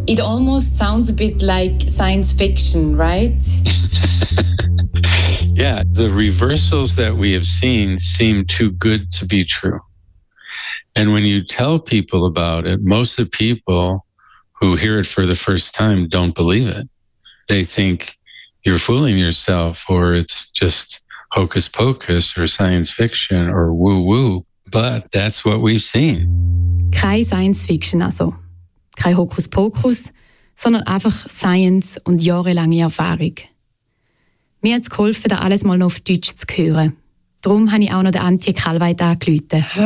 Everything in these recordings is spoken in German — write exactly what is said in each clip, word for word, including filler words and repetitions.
It almost sounds a bit like science fiction, right? Yeah, the reversals that we have seen seem too good to be true. And when you tell people about it, most of the people who hear it for the first time don't believe it. They think you're fooling yourself, or it's just hocus pocus or science fiction or woo-woo. But that's what we've seen. Keine Science Fiction also. Kein Hokuspokus, sondern einfach Science und jahrelange Erfahrung. Mir hat es geholfen, das alles mal noch auf Deutsch zu hören. Darum habe ich auch noch den Antje Kallweit angerufen.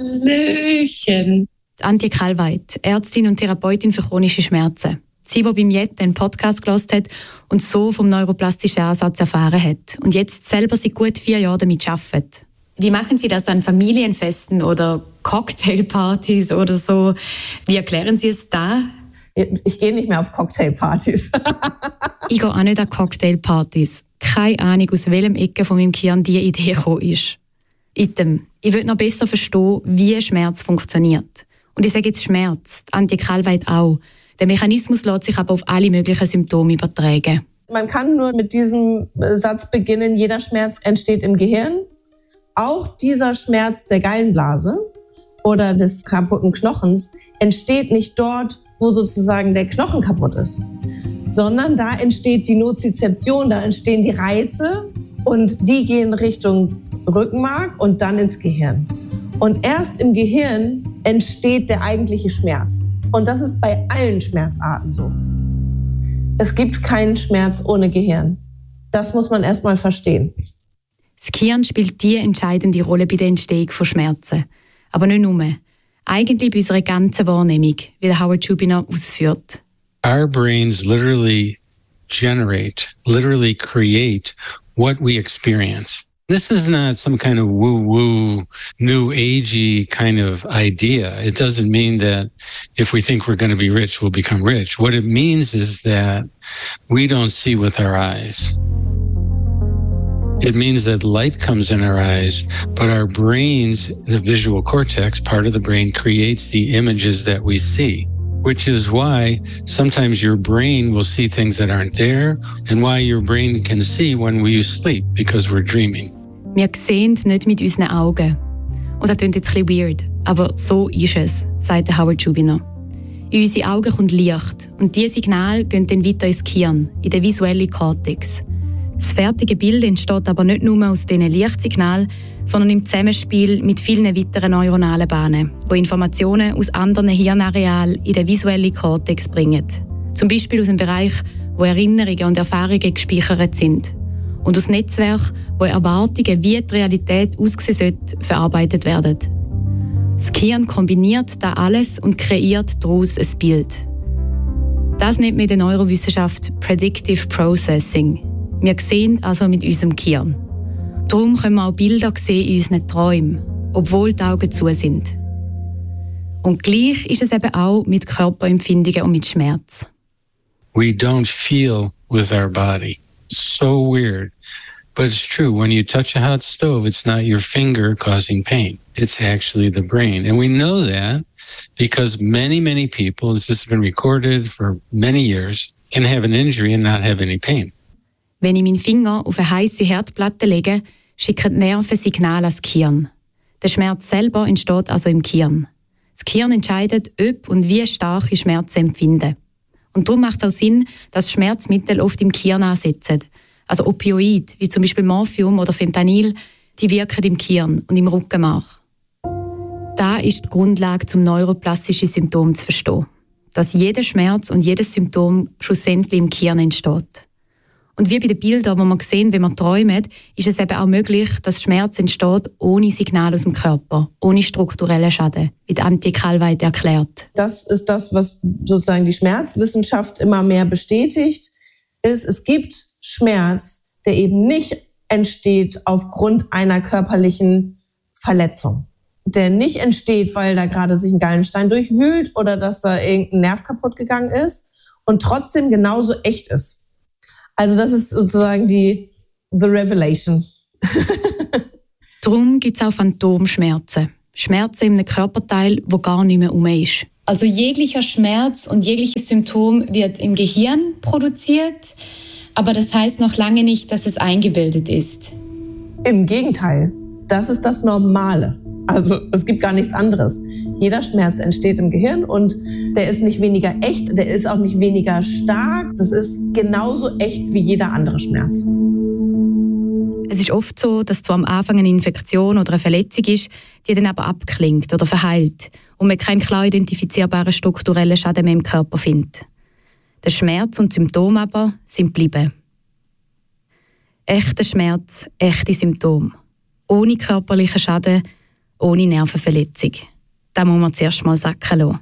Hallöchen! Antje Kallweit, Ärztin und Therapeutin für chronische Schmerzen. Sie, die beim Jet einen Podcast gehört hat und so vom neuroplastischen Ansatz erfahren hat und jetzt selber seit gut vier Jahren damit arbeitet. Wie machen Sie das an Familienfesten oder Cocktailpartys oder so? Wie erklären Sie es da? Ich gehe nicht mehr auf Cocktailpartys. Ich gehe auch nicht an Cocktailpartys. Keine Ahnung, aus welchem Ecke von meinem Gehirn diese Idee gekommen ist. Item, ich will noch besser verstehen, wie Schmerz funktioniert. Und ich sage jetzt Schmerz, Antje Kallweit auch. Der Mechanismus lässt sich aber auf alle möglichen Symptome übertragen. Man kann nur mit diesem Satz beginnen, jeder Schmerz entsteht im Gehirn. Auch dieser Schmerz der Gallenblase oder des kaputten Knochens entsteht nicht dort, wo sozusagen der Knochen kaputt ist, sondern da entsteht die Nozizeption, da entstehen die Reize und die gehen Richtung Rückenmark und dann ins Gehirn. Und erst im Gehirn entsteht der eigentliche Schmerz. Und das ist bei allen Schmerzarten so. Es gibt keinen Schmerz ohne Gehirn. Das muss man erst mal verstehen. Das Gehirn spielt die entscheidende Rolle bei der Entstehung von Schmerzen. Aber nicht nur. Eigentlich bei unserer ganzen Wahrnehmung, wie Howard Schubiner ausführt. Our brains literally generate, literally create what we experience. This is not some kind of woo-woo, new agey kind of idea. It doesn't mean that if we think we're going to be rich, we'll become rich. What it means is that we don't see with our eyes. It means that light comes in our eyes, but our brains, the visual cortex, part of the brain, creates the images that we see, which is why sometimes your brain will see things that aren't there and why your brain can see when we sleep, because we're dreaming. Wir sehen nicht mit unseren Augen. Und das klingt jetzt ein bisschen weird, aber so ist es, sagt Howard Schubiner. In unsere Augen kommt Licht und diese Signale gehen dann weiter ins Gehirn, in den visuellen Kortex. Das fertige Bild entsteht aber nicht nur aus diesen Lichtsignalen, sondern im Zusammenspiel mit vielen weiteren neuronalen Bahnen, die Informationen aus anderen Hirnarealen in den visuellen Kortex bringen. Zum Beispiel aus dem Bereich, wo Erinnerungen und Erfahrungen gespeichert sind. Und aus Netzwerken, wo Erwartungen, wie die Realität aussehen sollte, verarbeitet werden. Das Gehirn kombiniert das alles und kreiert daraus ein Bild. Das nennt man in der Neurowissenschaft Predictive Processing. Wir sehen also mit unserem Gehirn. Darum können wir auch Bilder sehen in unseren Träumen, obwohl die Augen zu sind. Und gleich ist es eben auch mit Körperempfindungen und mit Schmerz. We don't feel with our body. So weird. But it's true. When you touch a hot stove, it's not your finger causing pain. It's actually the brain. And we know that because many, many people, this has been recorded for many years, can have an injury and not have any pain. Wenn ich meinen Finger auf eine heisse Herdplatte lege, schicken die Nerven Signale ans Gehirn. Der Schmerz selber entsteht also im Gehirn. Das Gehirn entscheidet, ob und wie stark ich Schmerzen empfinde. Und darum macht es auch Sinn, dass Schmerzmittel oft im Gehirn ansetzen. Also Opioide, wie zum Beispiel Morphium oder Fentanyl, die wirken im Gehirn und im Rückenmark. Da ist die Grundlage, um neuroplastische Symptome zu verstehen. Dass jeder Schmerz und jedes Symptom schlussendlich im Gehirn entsteht. Und wie bei den Bildern, die wir sehen, wenn wir träumen, ist es eben auch möglich, dass Schmerz entsteht ohne Signal aus dem Körper, ohne strukturellen Schaden, wie die Antje Kallweit erklärt. Das ist das, was sozusagen die Schmerzwissenschaft immer mehr bestätigt, ist, es gibt Schmerz, der eben nicht entsteht aufgrund einer körperlichen Verletzung. Der nicht entsteht, weil da gerade sich ein Gallenstein durchwühlt oder dass da irgendein Nerv kaputt gegangen ist und trotzdem genauso echt ist. Also das ist sozusagen die the revelation. Darum gibt es auch Phantomschmerzen. Schmerzen in einem Körperteil, wo gar nicht mehr rum ist. Also jeglicher Schmerz und jegliches Symptom wird im Gehirn produziert, aber das heißt noch lange nicht, dass es eingebildet ist. Im Gegenteil, das ist das Normale. Also es gibt gar nichts anderes. Jeder Schmerz entsteht im Gehirn und der ist nicht weniger echt, der ist auch nicht weniger stark. Das ist genauso echt wie jeder andere Schmerz. Es ist oft so, dass zwar am Anfang eine Infektion oder eine Verletzung ist, die dann aber abklingt oder verheilt und man keinen klar identifizierbaren strukturellen Schaden mehr im Körper findet. Der Schmerz und die Symptome aber sind geblieben. Echter Schmerz, echte Symptome. Ohne körperlichen Schaden, ohne Nervenverletzung. Das muss man zuerst mal sacken lassen.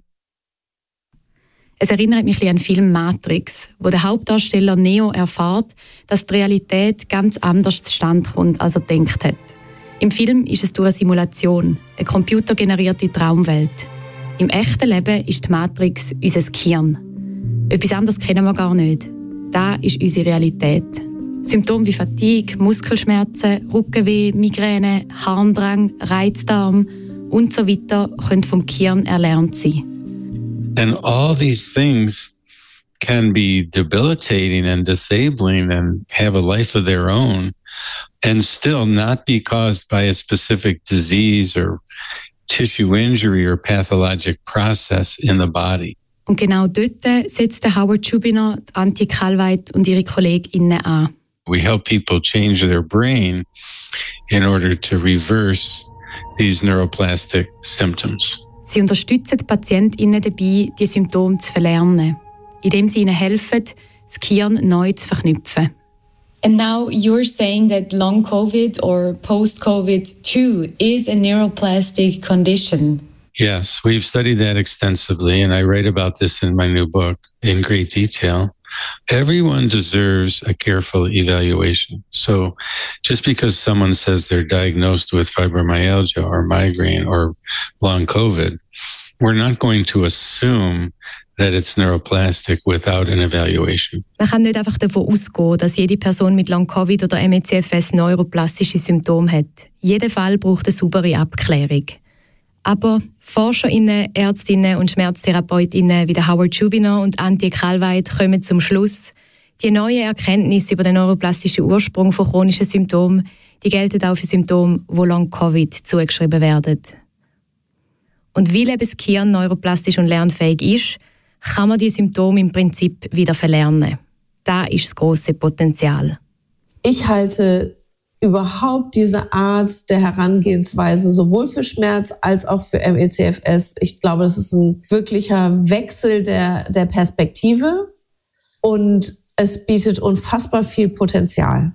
Es erinnert mich an den Film Matrix, wo der Hauptdarsteller Neo erfährt, dass die Realität ganz anders zustande kommt, als er gedacht hat. Im Film ist es durch eine Simulation, eine computergenerierte Traumwelt. Im echten Leben ist die Matrix unser Gehirn. Etwas anderes kennen wir gar nicht. Das ist unsere Realität. Symptome wie Fatigue, Muskelschmerzen, Rückenweh, Migräne, Harndrang, Reizdarm und so weiter können vom Gehirn erlernt sein. And all these things can be debilitating and disabling and have a life of their own and still not be caused by a specific disease or tissue injury or pathologic process in the body. Und genau dort setzt Howard Schubiner, Antje Kalweit und ihre KollegInnen an. We help people change their brain in order to reverse these neuroplastic symptoms. Sie unterstützen die PatientInnen dabei, die Symptome zu verlernen, indem sie ihnen helfen, das Gehirn neu zu verknüpfen. And now you're saying that long COVID or post-COVID too is a neuroplastic condition. Yes, we've studied that extensively, and I write about this in my new book in great detail. Everyone deserves a careful evaluation. So just because someone says they're diagnosed with fibromyalgia or migraine or long COVID, we're not going to assume that it's neuroplastic without an evaluation. Man kann nicht einfach davon ausgehen, dass jede Person mit Long Covid oder M E C F S neuroplastische Symptome hat. Jeder Fall braucht eine saubere Abklärung. Aber ForscherInnen, Ärztinnen und SchmerztherapeutInnen wie der Howard Schubiner und Antje Kalweit kommen zum Schluss, die neuen Erkenntnisse über den neuroplastischen Ursprung von chronischen Symptomen, die gelten auch für Symptome, die Long-Covid zugeschrieben werden. Und weil eben das Gehirn neuroplastisch und lernfähig ist, kann man die Symptome im Prinzip wieder verlernen. Da ist das grosse Potenzial. Ich halte überhaupt diese Art der Herangehensweise sowohl für Schmerz als auch für M E C F S. Ich glaube, das ist ein wirklicher Wechsel der, der Perspektive und es bietet unfassbar viel Potenzial.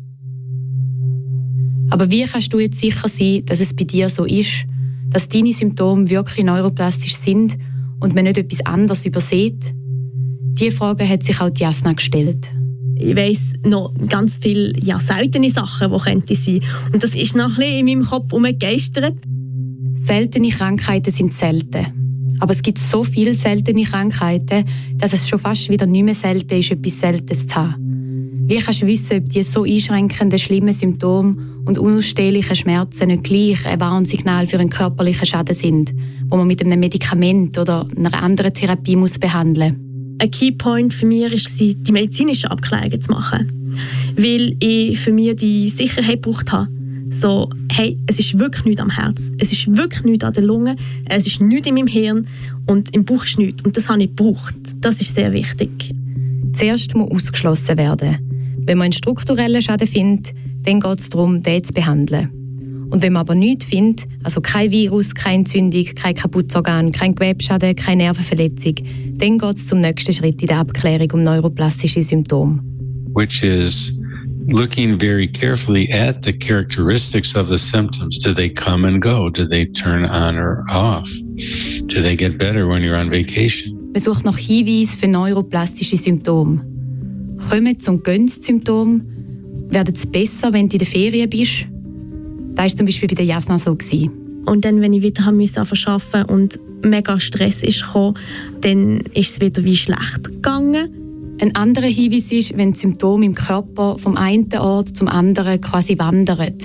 Aber wie kannst du jetzt sicher sein, dass es bei dir so ist, dass deine Symptome wirklich neuroplastisch sind und man nicht etwas anderes übersieht? Diese Frage hat sich auch die Jasna gestellt. Ich weiss noch ganz viele ja, seltene Sachen, die könnte sein. Und das ist noch ein bisschen in meinem Kopf umgegeistert. Seltene Krankheiten sind selten. Aber es gibt so viele seltene Krankheiten, dass es schon fast wieder nicht mehr selten ist, etwas Seltenes zu haben. Wie kannst du wissen, ob die so einschränkenden, schlimmen Symptome und unausstehlichen Schmerzen nicht gleich ein Warnsignal für einen körperlichen Schaden sind, wo man mit einem Medikament oder einer anderen Therapie muss behandeln muss? Ein Keypoint für mich war, die medizinischen Abklärungen zu machen. Weil ich für mich die Sicherheit gebraucht habe. So, hey, es ist wirklich nichts am Herz. Es ist wirklich nichts an den Lungen. Es ist nichts in meinem Hirn. Und im Bauch ist nichts. Und das habe ich gebraucht. Das ist sehr wichtig. Zuerst muss ausgeschlossen werden. Wenn man einen strukturellen Schaden findet, dann geht es darum, den zu behandeln. Und wenn man aber nichts findet, also kein Virus, keine Entzündung, kein kaputtes Organ, kein Gewebsschaden, keine Nervenverletzung, dann geht es zum nächsten Schritt in der Abklärung um neuroplastische Symptome. Which is looking very carefully at the characteristics of the symptoms. Do they come and go? Do they turn on or off? Do they get better when you're on vacation? Man sucht nach Hinweisen für neuroplastische Symptome. Kommen und gehen die Symptome? Werden sie besser, wenn du in der Ferien bist? Das war zum Beispiel bei der Jasna so. Und dann, wenn ich wieder arbeiten musste und mega Stress kam, dann ist es wieder wie schlecht gegangen. Ein anderer Hinweis ist, wenn die Symptome im Körper vom einen Ort zum anderen quasi wandern.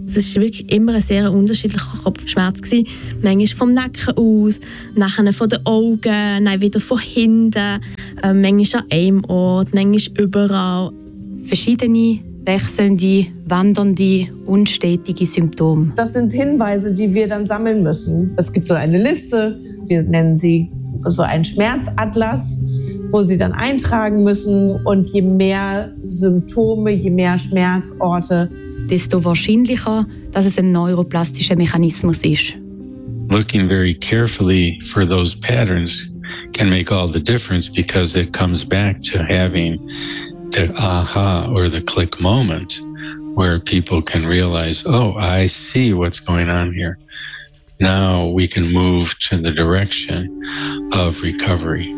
Es war wirklich immer ein sehr unterschiedlicher Kopfschmerz. Manchmal vom Nacken aus, nachher von den Augen, dann wieder von hinten, äh, manchmal an einem Ort, manchmal überall. Verschiedene, wechselnde, wandernde, unstetige Symptome. Das sind Hinweise, die wir dann sammeln müssen. Es gibt so eine Liste, wir nennen sie so einen Schmerzatlas, wo sie dann eintragen müssen. Und je mehr Symptome, je mehr Schmerzorte, desto wahrscheinlicher, dass es ein neuroplastischer Mechanismus ist. Looking very carefully for those patterns can make all the difference because it comes back to having the aha or the click moment where people can realize, oh, I see what's going on here. Now we can move to the direction of recovery.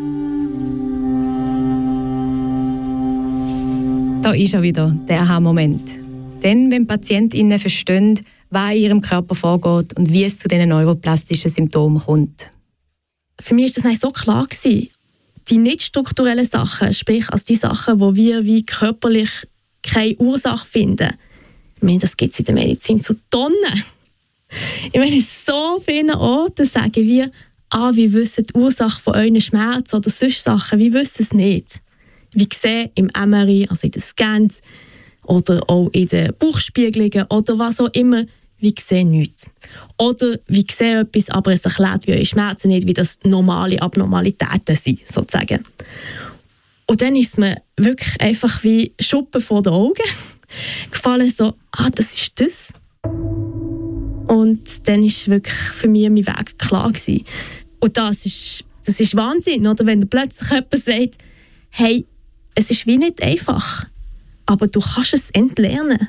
Da ist er wieder, der Aha-Moment. Dann, wenn PatientInnen verstehen, was in ihrem Körper vorgeht und wie es zu diesen neuroplastischen Symptomen kommt. Für mich war das nicht so klar gewesen. Die nicht strukturellen Sachen, sprich also die Sachen, wo wir wie körperlich keine Ursache finden, ich meine, das gibt es in der Medizin zu Tonnen. Ich meine, so vielen Orten sagen wir, ah, wir wissen die Ursache von euren Schmerzen oder solche Sachen, wir wissen es nicht. Wir sehen im M R I, also in den Scans, oder auch in den Bauchspiegelungen oder was auch immer, wir sehen nichts. Oder wir sehen etwas, aber es erklärt wie eure Schmerzen nicht, wie das normale Abnormalitäten sind, sozusagen. Und dann ist es mir wirklich einfach wie Schuppen vor den Augen gefallen, so, ah, das ist das. Und dann war wirklich für mich mein Weg klar gewesen. Und das ist, das ist Wahnsinn, oder? Wenn plötzlich jemand sagt, hey, es ist wie nicht einfach, aber du kannst es entlernen.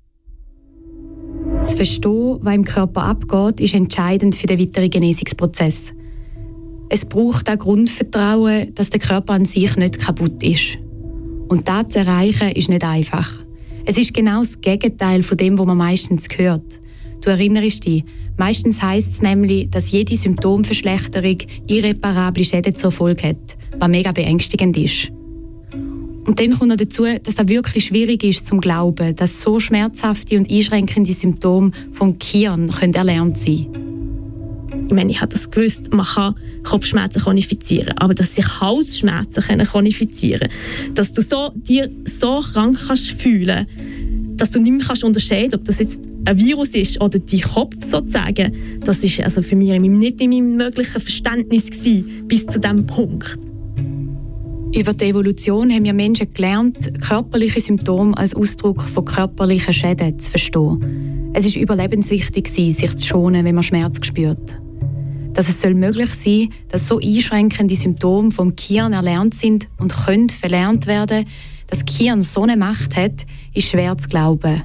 Zu verstehen, was im Körper abgeht, ist entscheidend für den weiteren Genesungsprozess. Es braucht auch Grundvertrauen, dass der Körper an sich nicht kaputt ist. Und das zu erreichen, ist nicht einfach. Es ist genau das Gegenteil von dem, was man meistens hört. Du erinnerst dich, meistens heisst es nämlich, dass jede Symptomverschlechterung irreparable Schäden zur Folge hat, was mega beängstigend ist. Und dann kommt noch dazu, dass es wirklich schwierig ist, zu glauben, dass so schmerzhafte und einschränkende Symptome vom Gehirn erlernt sein können. Ich meine, ich habe das gewusst, man kann Kopfschmerzen chronifizieren, aber dass sich Halsschmerzen chronifizieren können, dass du so, dir so krank kannst fühlen, dass du nicht mehr kannst unterscheiden, ob das jetzt ein Virus ist oder dein Kopf sozusagen, das ist also für mich nicht in meinem möglichen Verständnis gewesen, bis zu diesem Punkt. Über die Evolution haben wir Menschen gelernt, körperliche Symptome als Ausdruck von körperlichen Schäden zu verstehen. Es ist überlebenswichtig, sich zu schonen, wenn man Schmerz spürt. Dass es soll möglich sein, dass so einschränkende Symptome vom Gehirn erlernt sind und können verlernt werden, dass das Gehirn so eine Macht hat, ist schwer zu glauben.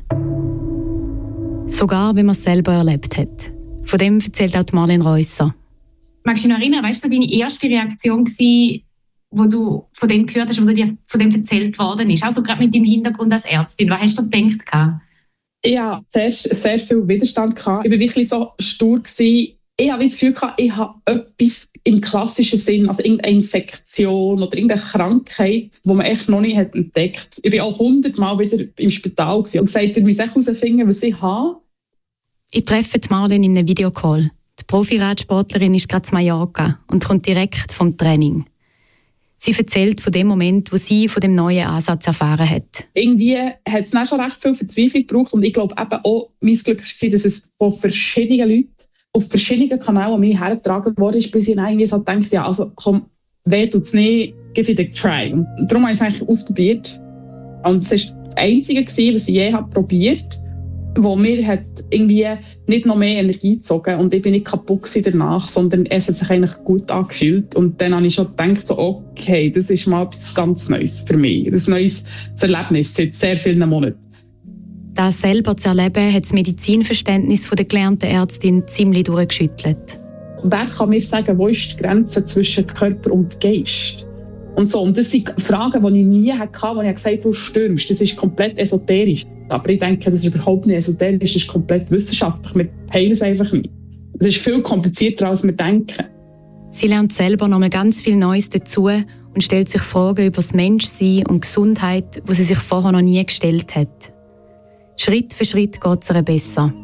Sogar, wenn man es selber erlebt hat. Von dem erzählt auch Marlene Reusser. Magst du dich noch erinnern, weißt du, deine erste Reaktion war, wo du von dem gehört hast, wo dir von dem erzählt worden ist? Also gerade mit deinem Hintergrund als Ärztin. Was hast du gedacht? Ich hatte sehr, sehr viel Widerstand. Ich war wirklich so stur. Ich habe das Gefühl, ich habe etwas im klassischen Sinn, also irgendeine Infektion oder irgendeine Krankheit, die man echt noch nicht hat entdeckt. Ich war auch hundertmal wieder im Spital und gesagt, ich muss herausfinden, was ich habe. Ich treffe Marlene in einem Videocall. Die Profi-Radsportlerin ist gerade zu Mallorca und kommt direkt vom Training. Sie erzählt von dem Moment, wo sie von dem neuen Ansatz erfahren hat. Irgendwie hat es dann schon recht viel Verzweiflung gebraucht und ich glaube eben auch, mein Glück war, dass es von verschiedenen Leuten auf verschiedenen Kanälen an mich hergetragen worden ist, bis ich dann irgendwie so gedacht, ja, also komm, weh tut's nicht, give it a try. Und darum habe ich es eigentlich ausprobiert. Und es war das Einzige, was ich je habe probiert, wo mir hat irgendwie nicht noch mehr Energie gezogen und ich bin nicht kaputt danach, sondern es hat sich eigentlich gut angefühlt. Und dann habe ich schon gedacht, so, okay, das ist mal etwas ganz Neues für mich. Das ist ein neues Erlebnis seit sehr vielen Monaten. Das selber zu erleben, hat das Medizinverständnis der gelernten Ärztin ziemlich durchgeschüttelt. Wer kann mir sagen, wo ist die Grenze zwischen Körper und Geist? Und so. Und das sind Fragen, die ich nie hatte, wo ich gesagt habe, du stürmst. Das ist komplett esoterisch. Aber ich denke, das ist überhaupt nicht esoterisch, das ist komplett wissenschaftlich. Wir heilen es einfach nicht. Das ist viel komplizierter, als wir denken. Sie lernt selber noch mal ganz viel Neues dazu und stellt sich Fragen über das Menschsein und Gesundheit, die sie sich vorher noch nie gestellt hat. Schritt für Schritt geht es ihr besser.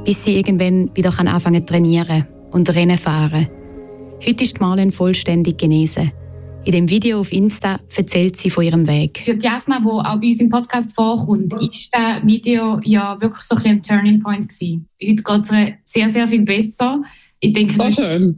bis sie irgendwann wieder anfangen zu trainieren und Rennen fahren. Heute ist Marlene vollständig genesen. In dem Video auf Insta erzählt sie von ihrem Weg. Für die Jasna, die auch bei uns im Podcast vorkommt, ist das Video ja wirklich so ein, ein Turning Point gewesen. Heute geht es ihr sehr, sehr viel besser. Ich denke, so schön.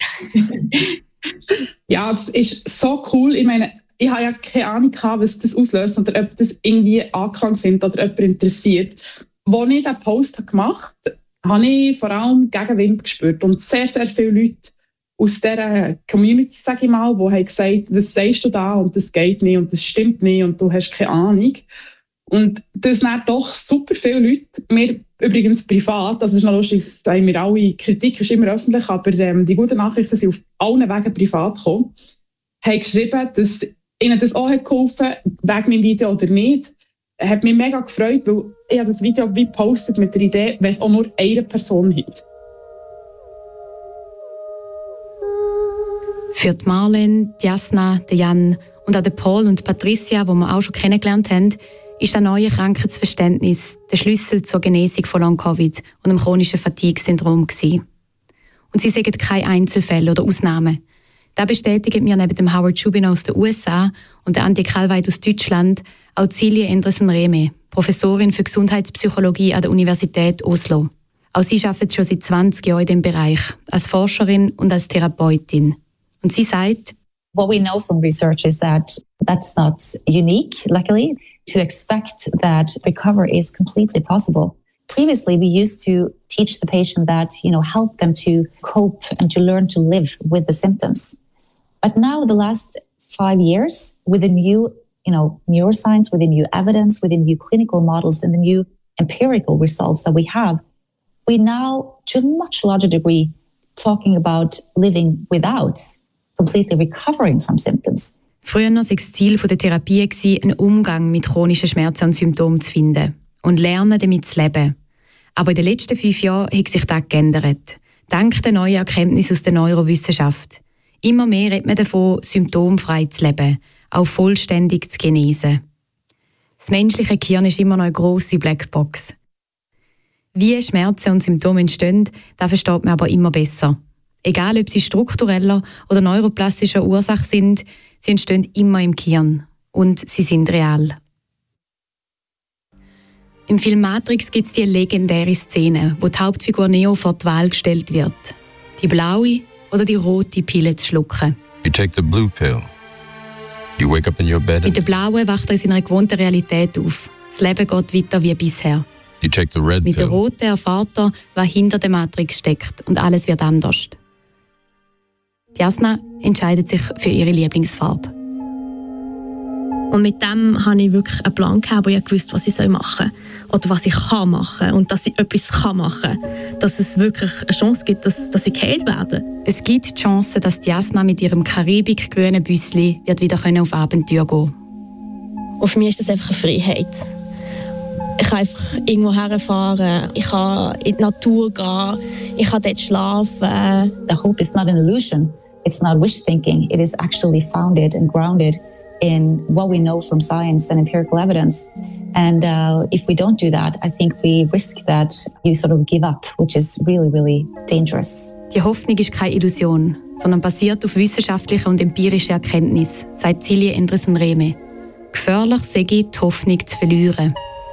Ja, das ist so cool. Ich meine, ich habe ja keine Ahnung gehabt, was das auslöst oder ob das irgendwie Anklang findet oder jemand interessiert. Als ich diesen Post gemacht habe, habe ich vor allem Gegenwind gespürt und sehr, sehr viele Leute aus dieser Community, sage ich mal, die haben gesagt, was sagst du da und das geht nicht und das stimmt nicht und du hast keine Ahnung. Und das sind doch super viele Leute, mir übrigens privat, das ist noch lustig, da haben wir alle, Kritik ist immer öffentlich, aber ähm, die guten Nachrichten sind auf allen Wegen privat gekommen, haben geschrieben, dass ihnen das auch hat geholfen, wegen meinem Video oder nicht. Hat mich mega gefreut, weil ich habe das Video gepostet mit der Idee, wenn es auch nur eine Person hat. Für die Marlene, die Jasna, den Jan und auch den Paul und Patricia, die wir auch schon kennengelernt haben, ist das neue Krankheitsverständnis der Schlüssel zur Genesung von Long-Covid und dem chronischen Fatigue-Syndrom gewesen. Und sie sagen keine Einzelfälle oder Ausnahmen. Das bestätigen mir neben dem Howard Chubino aus den U S A und der Andi Kalweit aus Deutschland auch Silje Endresen-Rehme, Professorin für Gesundheitspsychologie an der Universität Oslo. Auch sie arbeitet schon seit zwanzig Jahren in diesem Bereich, als Forscherin und als Therapeutin. Und sie sagt, what we know from research is that that's not unique, luckily, to expect that recovery is completely possible. Previously, we used to teach the patient that, you know, help them to cope and to learn to live with the symptoms. But now, the last five years, with the new, you know, neuroscience, with the new evidence, with the new clinical models and the new empirical results that we have, we now, to a much larger degree, talking about living without, completely recovering from symptoms. Früher war das Ziel der Therapie, einen Umgang mit chronischen Schmerzen und Symptomen zu finden und lernen, damit zu leben. Aber in den letzten fünf Jahren hat sich das geändert. Dank der neuen Erkenntnisse aus der Neurowissenschaft. Immer mehr redet man davon, symptomfrei zu leben, auch vollständig zu genesen. Das menschliche Gehirn ist immer noch eine grosse Blackbox. Wie Schmerzen und Symptome entstehen, das versteht man aber immer besser. Egal, ob sie struktureller oder neuroplastischer Ursache sind, sie entstehen immer im Gehirn. Und sie sind real. Im Film Matrix gibt es die legendäre Szene, wo die Hauptfigur Neo vor die Wahl gestellt wird. Die blaue oder die rote Pille zu schlucken. You take the blue pill. You wake up in your bed. Mit der blauen wacht er in seiner gewohnten Realität auf. Das Leben geht weiter wie bisher. You take the red Mit der pill. roten erfährt er, was hinter der Matrix steckt und alles wird anders. Jasna entscheidet sich für ihre Lieblingsfarbe. Und mit dem habe ich wirklich einen Plan gehabt, wo ich wusste, was ich machen soll. Oder was ich kann machen und dass ich etwas kann machen kann. Dass es wirklich eine Chance gibt, dass, dass ich geheilt werde. Es gibt die Chance, dass Jasna mit ihrem karibikgrünen Büssli wird wieder auf Abenteuer gehen. Und für mich ist das einfach eine Freiheit. Ich kann einfach irgendwo herfahren, ich kann in die Natur gehen, ich kann dort schlafen. The hope is not an illusion. It's not wish thinking. It is actually founded and grounded in what we know from science and empirical evidence. And uh, if we don't do that, I think we risk that you sort of give up, which is really, really dangerous. Die Hoffnung ist keine Illusion, sondern basiert auf wissenschaftlichen und empirischen Erkenntnissen, sagt Silje Endresen-Rehme. Gefährlich sei die Hoffnung zu verlieren.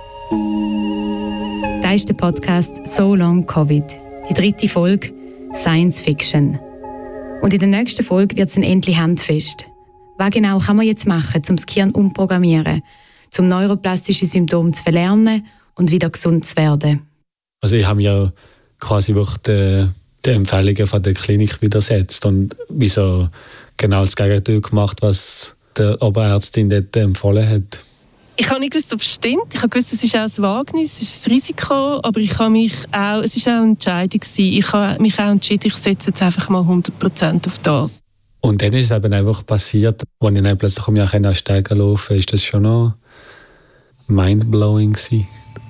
Das ist der Podcast «So Long Covid», die dritte Folge «Science Fiction». Und in der nächsten Folge wird es dann endlich handfest. Was genau kann man jetzt machen, um das Gehirn umprogrammieren, um neuroplastische Symptome zu verlernen und wieder gesund zu werden? Also ich habe mir quasi wirklich die, die Empfehlungen von der Klinik widersetzt und wie so genau das Gegenteil gemacht, was die Oberärztin dort empfohlen hat. Ich habe nicht gewusst, ob es stimmt. Ich habe gewusst, es ist auch ein Wagnis, es ist ein Risiko, aber ich habe mich auch, es war auch eine Entscheidung. Ich habe mich auch entschieden, ich setze jetzt einfach mal hundert Prozent auf das. Und dann ist es eben einfach passiert, als ich dann plötzlich um mich an Steigen laufen konnte, ist das schon noch mindblowing gewesen.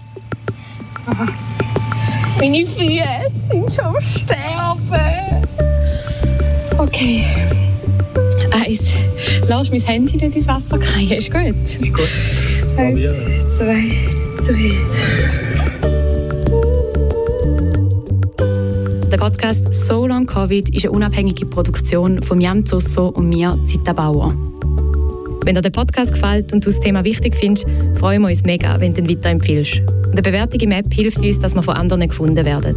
Meine Füße sind schon am Sterben. Okay. Eins. Lass mein Handy nicht ins Wasser fallen. Ist gut? Ist gut. Eins, zwei, drei. Podcast «So Long Covid» ist eine unabhängige Produktion von Jan Zosso und mir, Zita Bauer. Wenn dir der Podcast gefällt und du das Thema wichtig findest, freuen wir uns mega, wenn du ihn weiterempfiehlst. Und eine Bewertung im App hilft uns, dass wir von anderen gefunden werden.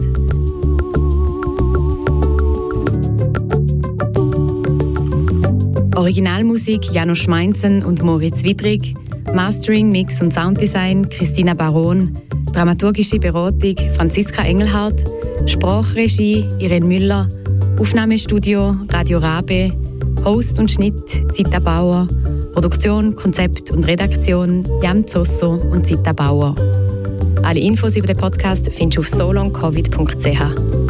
Originalmusik Janusz Meinzen und Moritz Widrig, Mastering, Mix und Sounddesign Christina Baron, dramaturgische Beratung Franziska Engelhardt, Sprachregie Irene Müller, Aufnahmestudio Radio Rabe, Host und Schnitt Zita Bauer, Produktion, Konzept und Redaktion Jan Zosso und Zita Bauer. Alle Infos über den Podcast findest du auf so long covid punkt c h.